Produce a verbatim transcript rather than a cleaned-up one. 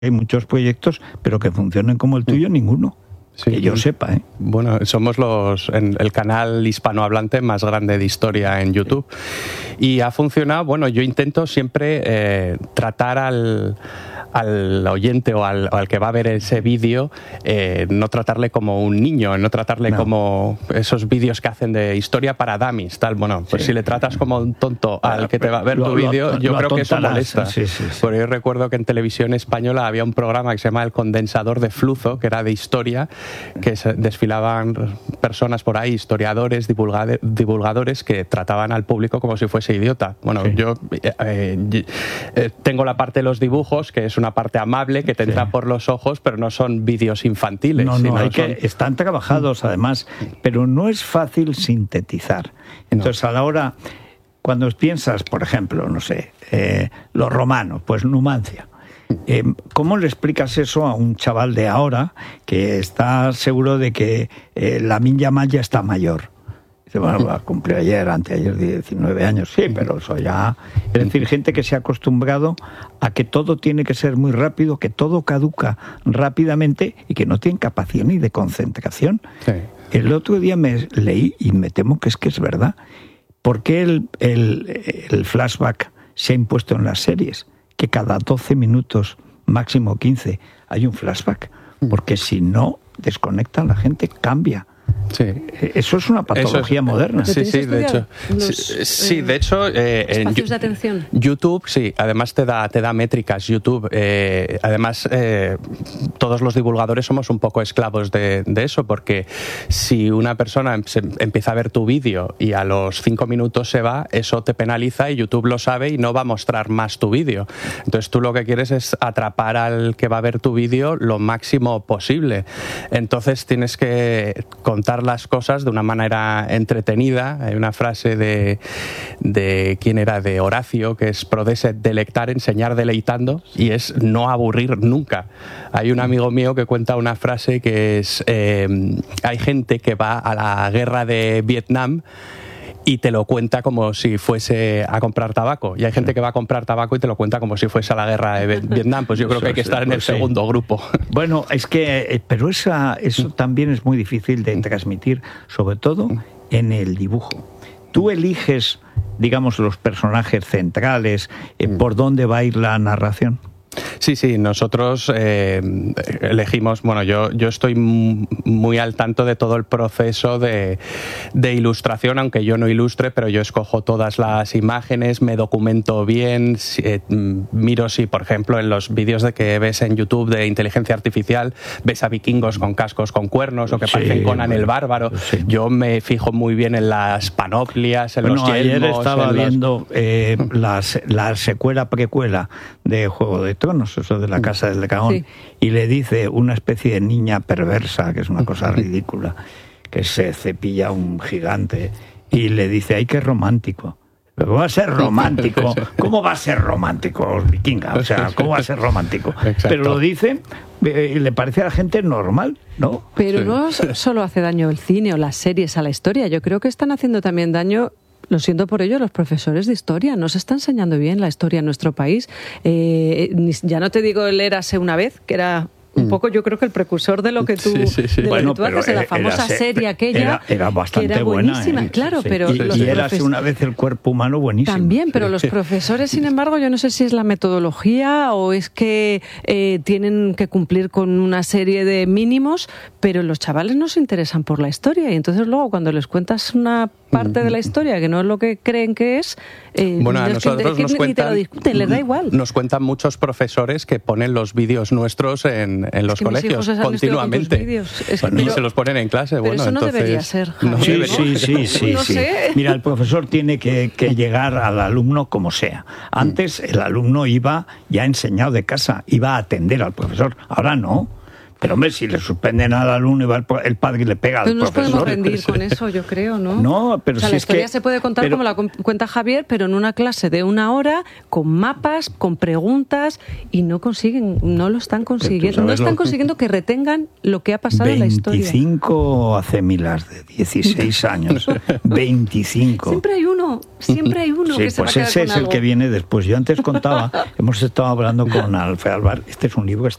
Hay muchos proyectos, pero que funcionen como el tuyo, ninguno. Sí, que yo sepa, ¿eh? Bueno, somos los en el canal hispanohablante más grande de historia en YouTube. Y ha funcionado. Bueno, yo intento siempre eh, tratar al... al oyente o al, o al que va a ver ese vídeo, eh, no tratarle como un niño, no tratarle no. como esos vídeos que hacen de historia para dummies, tal. Bueno, pues sí. si le tratas como un tonto al que te va a ver lo, tu vídeo, yo lo creo que eso molesta. Sí, sí, sí. Porque yo recuerdo que en televisión española había un programa que se llama El Condensador de Flujo, que era de historia, que se desfilaban personas por ahí, historiadores, divulgade, divulgadores, que trataban al público como si fuese idiota. Bueno, sí. yo eh, eh, tengo la parte de los dibujos, que es una parte amable que te entra sí. por los ojos, pero no son vídeos infantiles. No, no, hay son... que, están trabajados además, pero no es fácil sintetizar. Entonces, no. a la hora, cuando piensas, por ejemplo, no sé, eh, los romanos, pues Numancia. Eh, ¿Cómo le explicas eso a un chaval de ahora que está seguro de que eh, Lamine Yamal ya está mayor? Dice, bueno, va a cumplir ayer, anteayer, diecinueve años. Sí, pero eso ya... Es decir, gente que se ha acostumbrado a que todo tiene que ser muy rápido, que todo caduca rápidamente y que no tienen capacidad ni de concentración. Sí. El otro día me leí, y me temo que es que es verdad, ¿por qué el, el, el flashback se ha impuesto en las series? Que cada doce minutos, máximo quince, hay un flashback. Porque si no desconectan, la gente cambia. Sí. Eso es una patología es, moderna. Sí, sí, de hecho. Los, sí, sí, de hecho. Eh, espacios en, de atención. YouTube, sí, además te da, te da métricas. YouTube, eh, además, eh, todos los divulgadores somos un poco esclavos de, de eso, porque si una persona se, empieza a ver tu vídeo y a los cinco minutos se va, eso te penaliza y YouTube lo sabe y no va a mostrar más tu vídeo. Entonces tú lo que quieres es atrapar al que va a ver tu vídeo lo máximo posible. Entonces tienes que contar las cosas de una manera entretenida. Hay una frase de, de ¿quién era? De Horacio, que es prodesse delectar, enseñar deleitando, y es no aburrir nunca. Hay un amigo mío que cuenta una frase que es eh, hay gente que va a la guerra de Vietnam y te lo cuenta como si fuese a comprar tabaco. Y hay gente que va a comprar tabaco y te lo cuenta como si fuese a la guerra de Vietnam. Pues yo creo que hay que estar en el segundo grupo. Bueno, es que, pero esa, eso también es muy difícil de transmitir, sobre todo en el dibujo. Tú eliges, digamos, los personajes centrales, eh, por dónde va a ir la narración. Sí, sí, nosotros eh, elegimos, bueno, yo, yo estoy muy al tanto de todo el proceso de, de ilustración, aunque yo no ilustre, pero yo escojo todas las imágenes, me documento bien, eh, miro si, por ejemplo, en los vídeos de que ves en YouTube de inteligencia artificial, ves a vikingos con cascos con cuernos o que sí, parecen Conan bueno, el Bárbaro. Sí. Yo me fijo muy bien en las panoplias, en bueno, los yelmos. Ayer estaba en viendo los... eh, la, la secuela precuela de Juego de Tronos, eso de la Casa del Dragón, sí. y le dice una especie de niña perversa, que es una cosa ridícula, que se cepilla un gigante, y le dice, ¡ay, qué romántico! ¿Cómo va a ser romántico? ¿Cómo va a ser romántico, vikinga? O sea, ¿cómo va a ser romántico? Exacto. Pero lo dice y le parece a la gente normal, ¿no? Pero sí. no solo hace daño el cine o las series a la historia, yo creo que están haciendo también daño. Lo siento por ello, los profesores de historia no se está enseñando bien la historia en nuestro país. Eh, ya no te digo el Érase una vez, que era un poco, yo creo que el precursor de lo que tú, sí, sí, sí. De lo bueno, que tú haces, en la famosa era, serie aquella, era, era bastante que era buenísima, buena, ¿eh? Claro, sí, pero y, los y Érase profes... una vez el cuerpo humano buenísimo. También, pero los profesores, sin embargo, yo no sé si es la metodología o es que eh, tienen que cumplir con una serie de mínimos, pero los chavales no se interesan por la historia y entonces luego cuando les cuentas una parte de la historia que no es lo que creen que es, eh, bueno, a nosotros que, nos que cuentan, ni te lo discuten, les da igual. Nos cuentan muchos profesores que ponen los vídeos nuestros en, en los es que colegios continuamente. Es bueno, que, y se los ponen en clase. Pero bueno, eso no entonces, debería ser. No sí, debería. sí, sí, sí, no sí. Sé. Mira, el profesor tiene que, que llegar al alumno como sea. Antes el alumno iba ya enseñado de casa, iba a atender al profesor. Ahora no. El Pero hombre, si le suspenden al alumno y va el, el padre y le pega pues al nos profesor. Nos podemos rendir con eso, yo creo, ¿no? No, pero o sea, si la es historia que, se puede contar pero, como la cuenta Javier, pero en una clase de una hora, con mapas, con preguntas, y no consiguen, no lo están consiguiendo. No están lo... consiguiendo que retengan lo que ha pasado en la historia. veinticinco hace milas de dieciséis años. veinticinco. Siempre hay uno, siempre hay uno sí, que se pues va a quedar ese con es algo. El que viene después. Yo antes contaba, hemos estado hablando con Alfredo Alvar, este es un libro